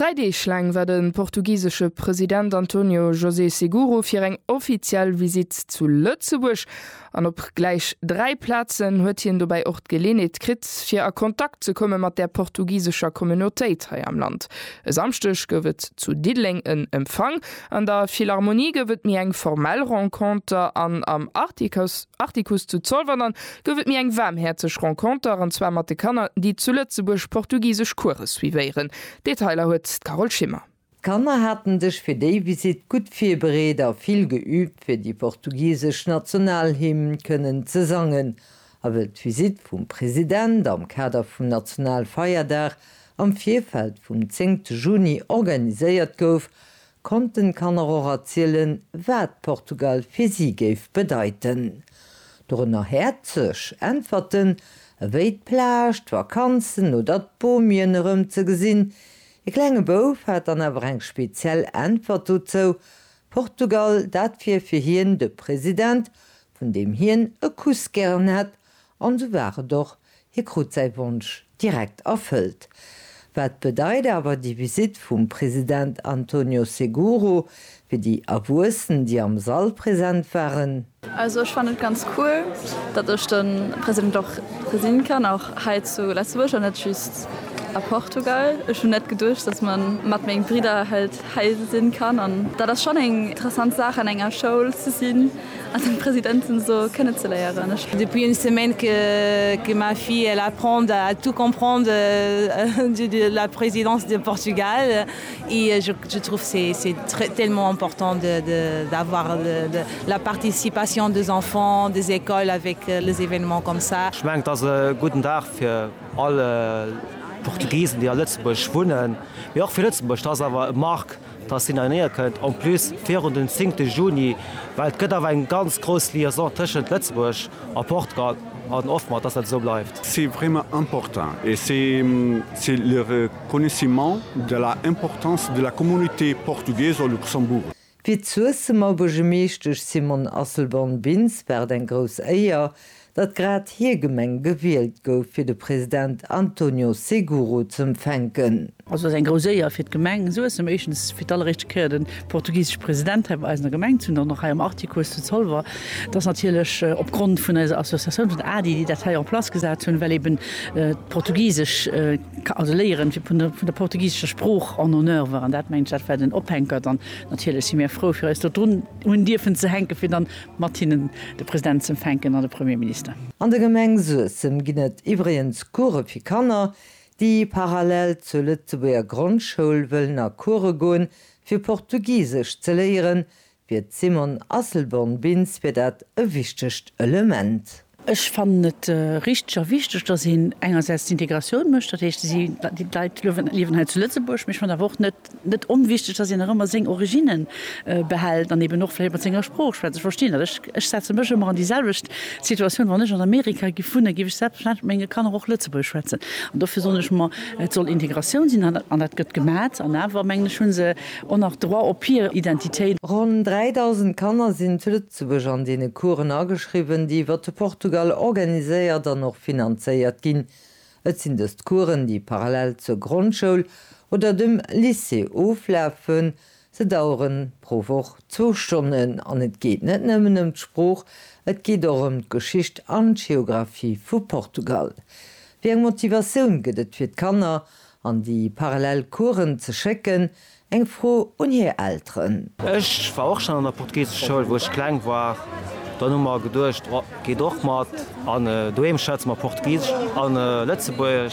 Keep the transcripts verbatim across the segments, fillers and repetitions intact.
Drei Dage lang war den portugiesische Präsident Antonio José Seguro für eng offiziell Visit zu Lützeburg an op gleich drei Plätzen huet hien dabei auch gelehnet krit fir a Kontakt zu kommen mat der portugiesischer Communitéit hier am Land. Es Samstech gewet zu Didling en Empfang an der Philharmonie gewet mir eng formell Rencontre an am Artikus, Artikus zu Zollwandern gewet mir eng wärmherzeg Rencontre an zwei Matikaner, die zu Lützeburg portugiesisch Kurs suivieren. Detailer huet Carol Schimmer. Kanner hatten dech fir déi Visit gut vier Bereder viel geübt fir die portugiesisch Nationalhymn können ze sangen. Aber d' Visit vum Präsident am Kader vum Nationalfeierdach am Vierfeld vum zehnten Juni organiséiert gouf, konnten Kanner auch erzielen, wat Portugal fir sie geif bedeiten. Donner herzeg entferten, wéit placht, Vakanzen oder dat Bomienerëm ze gesinn. E klenge Bouf hat an awer eng speziell Antwort zo, Portugal dat fir fir hien de Präsident, vun dem hien e Kuss gern hat, an so war doch hi krut sei Wunsch direkt erfüllt. Wat bedeit aber die Visit vum Präsident Antonio Seguro für die Awussen, die am Saal präsent waren? Also ich fand es ganz cool, dass ich den Präsident doch präsentieren kann, auch halt zu Lützeburg und nicht just a Portugal. Ich schon net gedurcht, dass man mat még Brider halt heise sinn kann an da das schon eng interessant Sache an enger Show zu sinn an den Präsidenten so kennenzulehren. Depuis une semaine que, que ma fille elle apprend à tout comprendre euh, de, de la présidence de Portugal et je, je trouve que c'est, c'est très, tellement important de, de, d'avoir de, de, la participation des enfants, des écoles avec euh, les événements comme ça. Ich meine, das ist ein guten Tag für alle Portugiesen, die a Lützeburg wohnen, wie auch für Lützeburg, das aber mag, dass sie in der Nähe könnt. Und plus vier und den zehnten Juni, weil es gibt aber eine ganz große Liaison zwischen Lützeburg und Portugal. Und oftmals, dass das so bleibt. C'est vraiment important et c'est, c'est le reconnaissement de l'importance de la communauté portugaise au Luxembourg. Wie zusemmer begemeeschtech Simon Asselborn-Binz war den Gros Eier, dat grad hier Gemeng gewählt gouf fir de Präsident Antonio Seguro zum Fenken. Also ein Groséier fir d Gemeng so méchens fir alle Rechtkeer den portugiessch Präsident heb als Gemeng zun noch am Artikus zu zoll war, dats natilech äh, opgrund vun der Assoziation vun Adi die Datei an Plas gesat hunn, well eben äh, portugiesisch äh, leeren vun der, der portugiessche Spruch an honneur waren dat men dat den ophenker dann natürlich si mir froh fir hun Dir vun ze henke fir dann Martinen de Präsident zum Fenken an der Premierminister. An der Gemeng Suessem ginnet iwriens Kurre fi Kanner, die parallel zur Lützeburger Grundschule wollen nach Kurre gehen, für Portugiesisch zu lehren, wird Simon Asselborn-Binz für das ein wichtiges Element. Ich fand es äh, richtig wichtig, dass sie einerseits die Integration möchte, dass sie die Leute leben halt zu Lützeburg. Mich fand aber auch nicht, nicht unwichtig, dass sie noch immer seine Originen äh, behält, dann eben noch vielleicht mit seiner Spruch. Ich verstehe. Ich, ich setze mich immer an dieselbe Situation, wenn ich in Amerika gefunden habe, gebe ich selbstverständlich, kann auch Lützeburg schwätzen. Und dafür soll ich mal, es soll Integration sein, und das wird gemerkt. Und dann war manchmal schon so, auch nach Droit auf ihre Identität. Rund dreitausend Kanner sind zu Lützeburg an den Kuren angeschrieben, die wird Portugal organiséiert dann noch finanzéiert ginn. Et sind es Kuren, die parallel zur Grundschule oder dem Lycée auflaufen. Se dauern pro Woche zwei Stunden an et geht net nëmmen um Spruch, et geht auch um Geschichte an Geografie vu Portugal. Wie eng Motivation gëtt fir Kanner an die Parallelkuren ze checken, eng froh un hier Ären. Ich war auch schon an der portugiesischen Schule, wo ich klein war. Dann nummer gedurcht geht doch mat an äh, Doemschatz mat Portugiesisch an äh, Lützeburg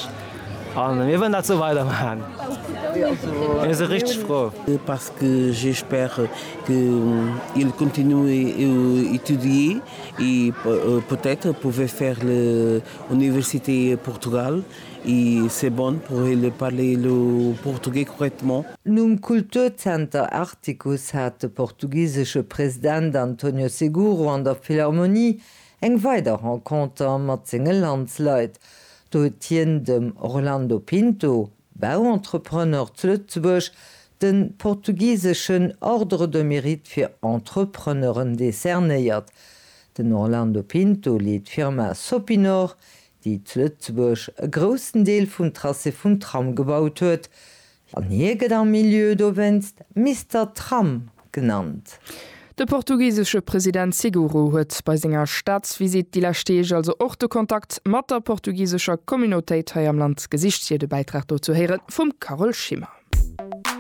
an wir werden dat so weitermachen. Wir sind richtig froh. Parce que j'espère qu'il continue à étudier et peut-être pouvait faire l'université Portugal. Et c'est bon pour il parler le portugais correctement. Num Kulturcenter Artikus hat der portugiesische Präsident Antonio Seguro an der Philharmonie eng weiter Rencontre mat zinge Landsleit. Dort hien dem Orlando Pinto, Bauentrepreneur zu Lützeburg, den portugiesischen Ordre de Mérite für Entrepreneuren décernéiert. Den Orlando Pinto liet Firma Sopinor, die zu Lützeburg e grossen Deel vun Trasse vum Tram gebaut huet. An jeget am Milieu do wennst Mister Trump genannt. De portugiessche Präsident Seguro huet bei senger Staatsvisit die Lastege also och de Kontakt mat der portugiesscher Communitéit am Land Gesicht hier de Beitrag do zu heeren vum Carol Schimmer.